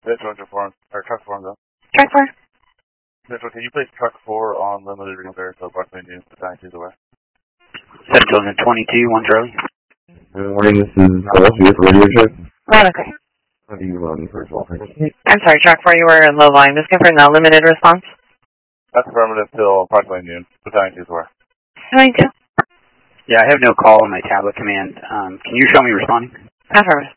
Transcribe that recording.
Central Uniform, or Truck 4, though. Truck 4. Central, can you place Truck 4 on limited repair so approximately noon, battalion 2's away? Central 22, 1 Charlie. Good morning, this is Carlos. You get the radio check? Loud and clear. How do you run, first of all? I'm sorry, Truck 4, you were in low volume. Just confirm the limited response. That's affirmative till approximately noon, battalion 2's away. 22. Yeah, I have no call on my tablet command. Can you show me responding? Affirmative.